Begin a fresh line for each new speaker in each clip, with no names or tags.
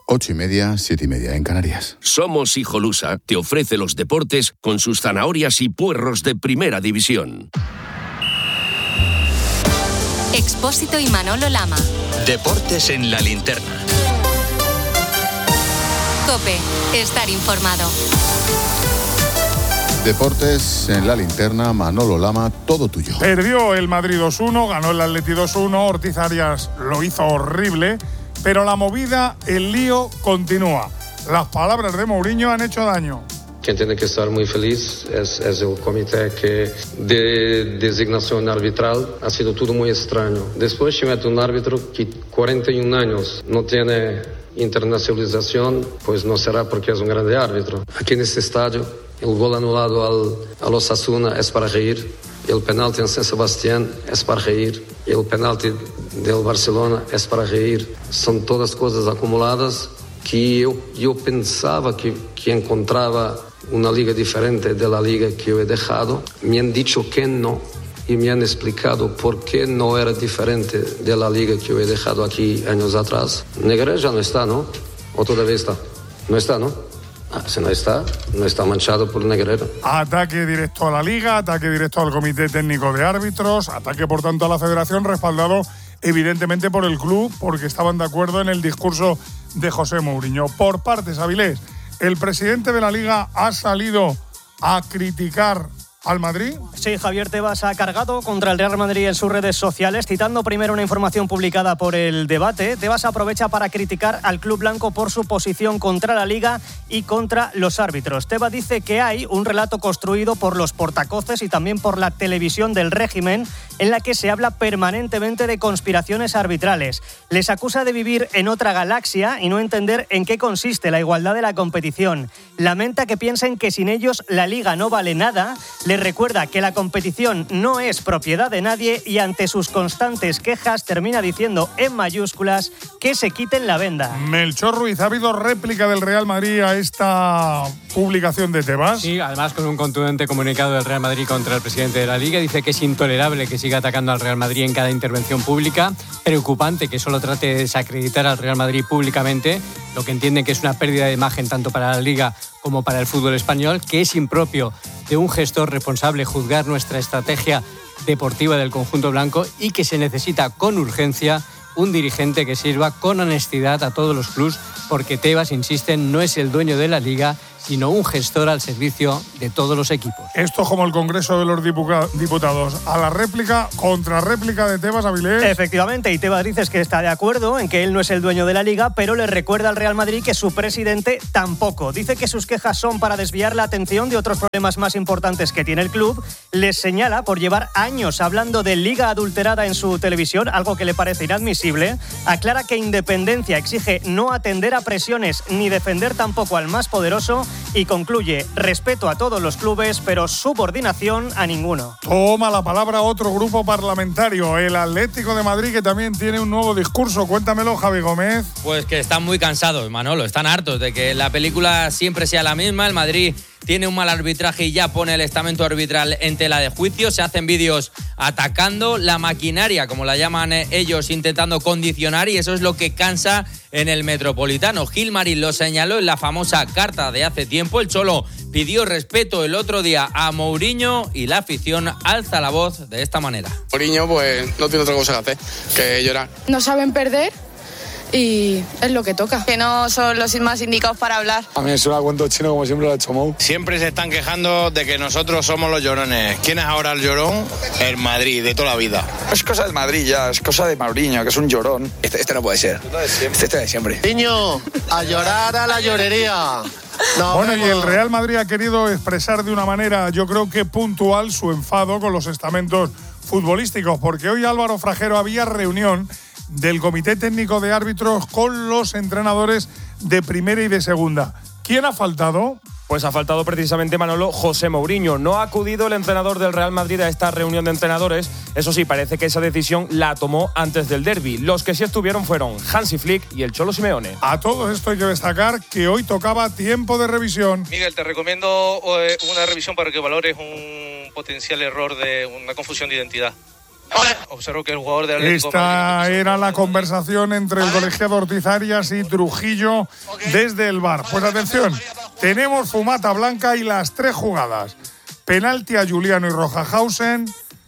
8:30, 7:30 en Canarias.
Somos Hijolusa te ofrece los deportes con sus zanahorias y puerros de primera división.
Expósito y Manolo Lama.
Deportes en la linterna.
COPE. Estar informado.
Deportes en la linterna, Manolo Lama, todo tuyo.
Perdió el Madrid 2-1, ganó el Atleti 2-1, Ortiz Arias lo hizo horrible, pero la movida, el lío continúa. Las palabras de Mourinho han hecho daño.
Quien tiene que estar muy feliz es el comité que de designación arbitral ha sido todo muy extraño. Después se mete un árbitro que 41 años no tiene internacionalización, pues no será porque es un grande árbitro. Aquí en este estadio, el gol anulado al Osasuna es para reír, el penalti en San Sebastián es para reír, el penalti del Barcelona es para reír. Son todas cosas acumuladas que yo pensaba que encontraba una liga diferente de la liga que yo he dejado. Me han dicho que no y me han explicado por qué no era diferente de la liga que yo he dejado aquí años atrás. Negreira ya no está, ¿no? ¿O todavía está? No está, ¿no? Si no está manchado por Negreira.
Ataque directo a la Liga, ataque directo al Comité Técnico de Árbitros, ataque por tanto a la Federación, respaldado evidentemente por el club, porque estaban de acuerdo en el discurso de José Mourinho. Por partes, Avilés, el presidente de la Liga ha salido a criticar al Madrid.
Sí, Javier Tebas ha cargado contra el Real Madrid en sus redes sociales, citando primero una información publicada por El Debate. Tebas aprovecha para criticar al club blanco por su posición contra la Liga y contra los árbitros. Tebas dice que hay un relato construido por los portacoces y también por la televisión del régimen, en la que se habla permanentemente de conspiraciones arbitrales. Les acusa de vivir en otra galaxia y no entender en qué consiste la igualdad de la competición. Lamenta que piensen que sin ellos la Liga no vale nada. Les recuerda que la competición no es propiedad de nadie y ante sus constantes quejas termina diciendo en mayúsculas que se quiten la venda.
Melchor Ruiz, ¿ha habido réplica del Real Madrid a esta publicación de Tebas?
Sí, además con un contundente comunicado del Real Madrid contra el presidente de la Liga. Dice que es intolerable que siga atacando al Real Madrid en cada intervención pública. Preocupante que solo trate de desacreditar al Real Madrid públicamente, lo que entienden que es una pérdida de imagen tanto para la Liga como para el fútbol español, que es impropio de un gestor responsable juzgar nuestra estrategia deportiva del conjunto blanco y que se necesita con urgencia un dirigente que sirva con honestidad a todos los clubes, porque Tebas, insisten, no es el dueño de la Liga, sino un gestor al servicio de todos los equipos.
Esto como el Congreso de los Diputados. A la réplica, contrarréplica de Tebas, Avilés.
Efectivamente, y Tebas dice que está de acuerdo en que él no es el dueño de la Liga, pero le recuerda al Real Madrid que su presidente tampoco. Dice que sus quejas son para desviar la atención de otros problemas más importantes que tiene el club. Les señala por llevar años hablando de liga adulterada en su televisión, algo que le parece inadmisible. Aclara que independencia exige no atender a presiones ni defender tampoco al más poderoso. Y concluye, respeto a todos los clubes, pero subordinación a ninguno.
Toma la palabra otro grupo parlamentario, el Atlético de Madrid, que también tiene un nuevo discurso. Cuéntamelo, Javi Gómez.
Pues que están muy cansados, Manolo, están hartos de que la película siempre sea la misma. El Madrid tiene un mal arbitraje y ya pone el estamento arbitral en tela de juicio. Se hacen vídeos atacando la maquinaria, como la llaman ellos, intentando condicionar, y eso es lo que cansa en el Metropolitano. Gilmarín lo señaló en la famosa carta de hace tiempo. El Cholo pidió respeto el otro día a Mourinho y la afición alza la voz de esta manera.
Mourinho pues no tiene otra cosa que hacer que llorar.
No saben perder y es lo que toca. Que no son los más indicados para hablar.
A mí eso la cuento chino como siempre lo ha hecho Mou.
Siempre se están quejando de que nosotros somos los llorones. ¿Quién es ahora el llorón? El Madrid, de toda la vida.
Es cosa del Madrid ya, es cosa de Mourinho, que es un llorón. Este no puede ser. Este de siempre.
Niño, a llorar a la llorería. No,
bueno, y el Real Madrid ha querido expresar de una manera, yo creo que puntual, su enfado con los estamentos futbolísticos, porque hoy, Álvaro Frajero, había reunión del Comité Técnico de Árbitros con los entrenadores de primera y de segunda. ¿Quién ha faltado?
Pues ha faltado precisamente, Manolo, José Mourinho. No ha acudido el entrenador del Real Madrid a esta reunión de entrenadores. Eso sí, parece que esa decisión la tomó antes del derbi. Los que sí estuvieron fueron Hansi Flick y el Cholo Simeone.
A todo esto hay que destacar que hoy tocaba tiempo de revisión.
Miguel, te recomiendo una revisión para que valores un potencial error de una confusión de identidad. Observo que el jugador del Atlético
Esta era la conversación entre el colegiado Ortiz Arias y Trujillo desde el VAR. Pues atención, tenemos fumata blanca y las 3 jugadas. Penalti a Juliano y Roja-Hausen,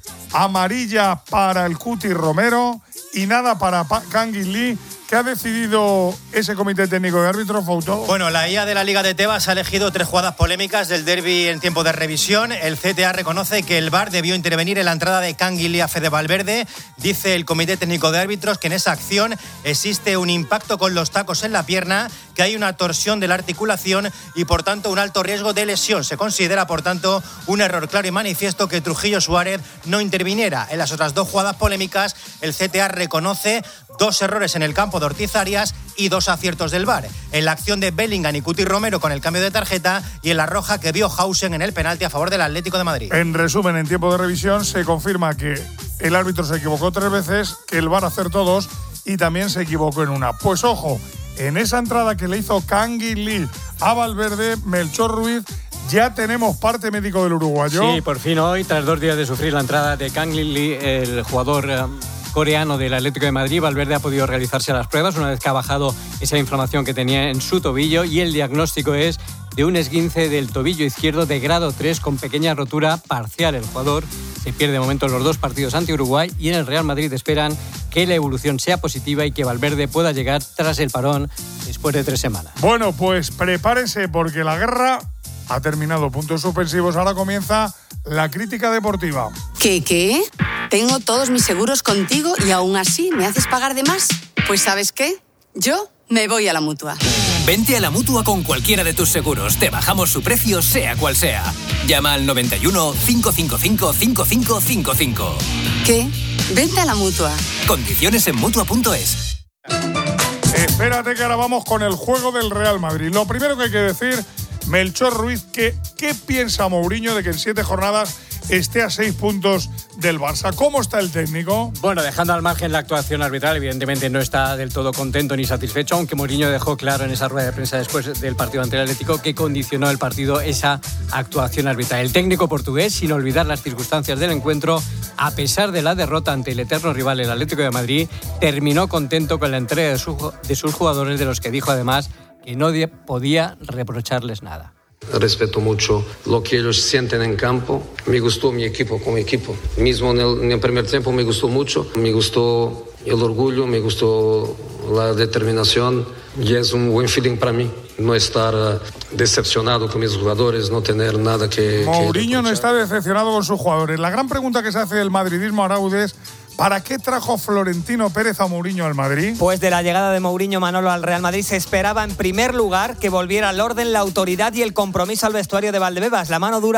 amarilla para el Cuti Romero y nada para Kangin Lee. ¿Qué ha decidido ese comité técnico de árbitros, Fouto?
Bueno, la IA de la Liga de Tebas ha elegido 3 jugadas polémicas del derbi en tiempo de revisión. El CTA reconoce que el VAR debió intervenir en la entrada de Kangin Lee a Fede Valverde. Dice el comité técnico de árbitros que en esa acción existe un impacto con los tacos en la pierna, que hay una torsión de la articulación y, por tanto, un alto riesgo de lesión. Se considera, por tanto, un error claro y manifiesto que Trujillo Suárez no interviniera. En las otras 2 jugadas polémicas, el CTA reconoce 2 errores en el campo de Ortiz Arias y 2 aciertos del VAR. En la acción de Bellingham y Cuti Romero con el cambio de tarjeta y en la roja que vio Hausen en el penalti a favor del Atlético de Madrid.
En resumen, en tiempo de revisión se confirma que el árbitro se equivocó 3 veces, que el VAR acertó 2 y también se equivocó en una. Pues ojo, en esa entrada que le hizo Kangin Lee a Valverde, Melchor Ruiz, ya tenemos parte médico del uruguayo.
Sí, por fin hoy, tras 2 días de sufrir la entrada de Kangin Lee, el jugador coreano del Atlético de Madrid, Valverde ha podido realizarse las pruebas una vez que ha bajado esa inflamación que tenía en su tobillo, y el diagnóstico es de un esguince del tobillo izquierdo de grado 3 con pequeña rotura parcial. El jugador se pierde de momento los 2 partidos ante Uruguay, y en el Real Madrid esperan que la evolución sea positiva y que Valverde pueda llegar tras el parón después de 3 semanas.
Bueno, pues prepárese porque la guerra ha terminado. Puntos suspensivos. Ahora comienza la crítica deportiva.
¿Qué? Tengo todos mis seguros contigo y aún así me haces pagar de más. Pues ¿sabes qué? Yo me voy a la Mutua.
Vente a la Mutua con cualquiera de tus seguros. Te bajamos su precio, sea cual sea. Llama al 91 555 5555.
¿Qué? Vente a la Mutua.
Condiciones en Mutua.es.
Espérate que ahora vamos con el juego del Real Madrid. Lo primero que hay que decir, Melchor Ruiz, ¿qué piensa Mourinho de que en 7 jornadas esté a 6 puntos del Barça? ¿Cómo está el técnico?
Bueno, dejando al margen la actuación arbitral, evidentemente no está del todo contento ni satisfecho, aunque Mourinho dejó claro en esa rueda de prensa después del partido ante el Atlético que condicionó el partido esa actuación arbitral. El técnico portugués, sin olvidar las circunstancias del encuentro, a pesar de la derrota ante el eterno rival, el Atlético de Madrid, terminó contento con la entrega de sus jugadores, de los que dijo además que no podía reprocharles nada.
Respeto mucho lo que ellos sienten en campo. Me gustó mi equipo como equipo. Mismo en el primer tiempo me gustó mucho. Me gustó el orgullo, me gustó la determinación. Y es un buen feeling para mí. No estar decepcionado con mis jugadores, no tener nada que...
Mourinho no está decepcionado con sus jugadores. La gran pregunta que se hace del madridismo, Araúz, es ¿para qué trajo Florentino Pérez a Mourinho al Madrid?
Pues de la llegada de Mourinho, Manolo, al Real Madrid se esperaba en primer lugar que volviera al orden, la autoridad y el compromiso al vestuario de Valdebebas. La mano dura